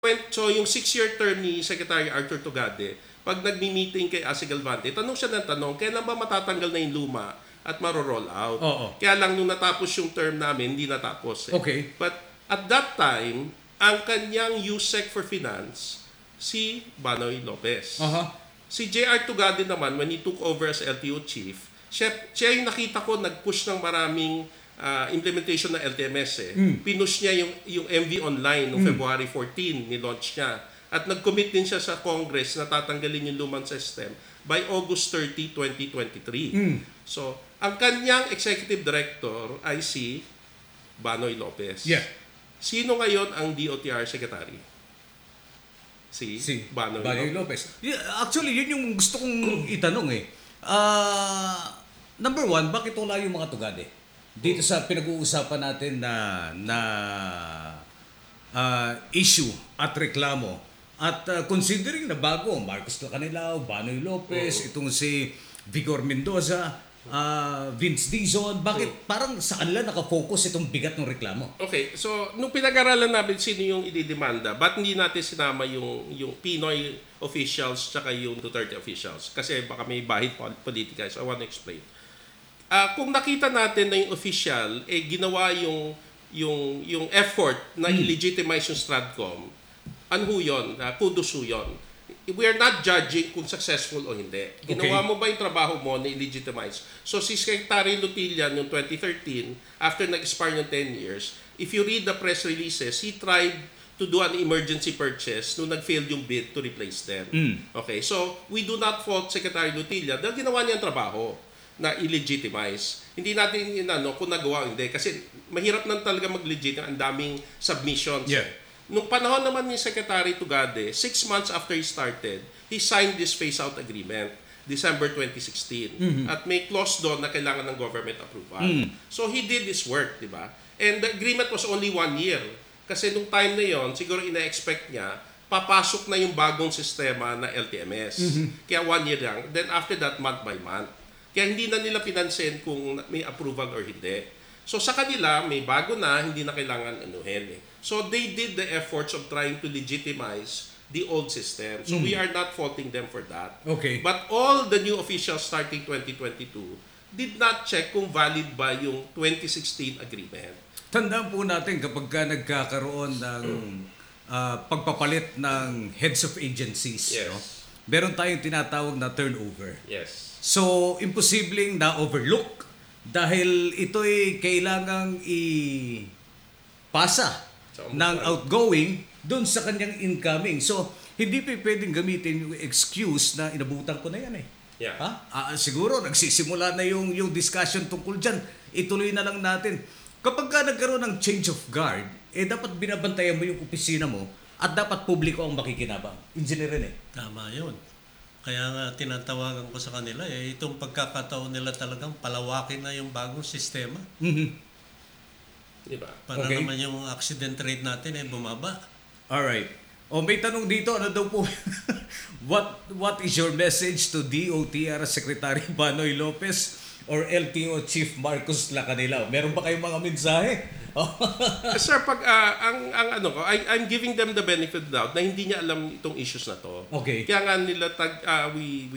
So yung 6-year term ni Secretary Arthur Tugade, pag nagmi-meeting kay Ase Galvante, tanong siya ng tanong, kailan ba matatanggal na yung luma at maro-roll out? Oo. Kaya lang nung natapos yung term namin, hindi natapos. Okay. But at that time, ang kanyang USEC for Finance, si Banoy Lopez. Si J.R. Tugade naman, when he took over as LTO chief, siya yung nakita ko nag-push ng maraming implementation ng LTMS. Pinush niya yung MV Online noong February 14, nilaunch niya. At nag-commit din siya sa Congress na tatanggalin yung lumang system by August 30, 2023. So, ang kanyang executive director ay si Banoy Lopez. Yeah. Sino ngayon ang DOTR secretary? Si Banoy Lopez. Yeah, actually, yun yung gusto kong itanong eh. Number one, bakit wala yung mga Tugade? Dito sa pinag-uusapan natin na issue at reklamo. At considering na bago, Marcos Lacanilao, Banoy Lopez, itong si Vigor Mendoza, Vince Dizon, bakit parang sa kanila nakafocus itong bigat ng reklamo? Okay, so nung pinag-aralan namin sino yung ididemanda, ba't hindi natin sinama yung Pinoy officials tsaka yung Duterte officials? Kasi baka may bahid politika, so I want to explain. Kung nakita natin na yung official, ginawa yung effort na i-legitimize yung Stratcom, ano yun? Kudos yun. We are not judging kung successful o hindi. Ginawa mo ba yung trabaho mo na i-legitimize? So si Secretary Lutilla noong 2013, after nag-expire ng 10 years, if you read the press releases, he tried to do an emergency purchase nung nag-failed yung bid to replace them. Okay, so we do not fault Secretary Lutilla dahil ginawa niya ang trabaho na i-legitimize. Hindi natin kung nagawa o hindi. Kasi mahirap nang talaga mag-legitimize. Ang daming submissions. Yeah. Nung panahon naman ni Secretary Tugade, 6 months after he started, he signed this phase-out agreement, December 2016. At may clause doon na kailangan ng government approval. So he did this work, di ba? And the agreement was only 1 year. Kasi nung time na yon, siguro ina-expect niya, papasok na yung bagong sistema na LTMS. Kaya 1 year lang. Then after that, month by month. Kaya hindi na nila pinansin kung may approval or hindi. So sa kanila, may bago na, hindi na kailangan anuhin. So they did the efforts of trying to legitimize the old system. So we are not faulting them for that. Okay. But all the new officials starting 2022 did not check kung valid ba yung 2016 agreement. Tandaan po natin kapag ka nagkakaroon ng pagpapalit ng heads of agencies, Yes. no? Meron tayong tinatawag na turnover. Yes. So, imposibleng na-overlook dahil ito'y kailangang ipasa ng outgoing doon sa kanyang incoming. So, hindi pa pwedeng gamitin yung excuse na inabutan ko na yan eh. Yeah. Siguro, nagsisimula na yung discussion tungkol dyan. Ituloy na lang natin. Kapag ka nagkaroon ng change of guard, dapat binabantayan mo yung opisina mo at dapat publiko ang makikinabang. Engineer rin eh. Tama yun. Kaya nga tinatawagan ko sa kanila, itong pagkakataon nila talagang palawakin na yung bagong sistema. Diba? Para naman yung accident rate natin bumaba. Alright. May tanong dito, ano daw po? What is your message to DOTR Secretary Banoy Lopez or LTO Chief Marcos Lacanilao? Meron ba kayong mga mensahe? Sir, pag I'm giving them the benefit of the doubt na hindi niya alam itong issues na to. Okay. Kaya nga nila we